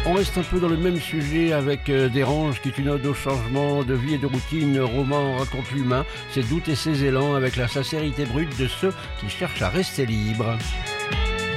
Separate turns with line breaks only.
On reste un peu dans le même sujet avec Dérange, qui est une ode au changement de vie et de routine. Roman raconte l'humain, ses doutes et ses élans, avec la sincérité brute de ceux qui cherchent à rester libres.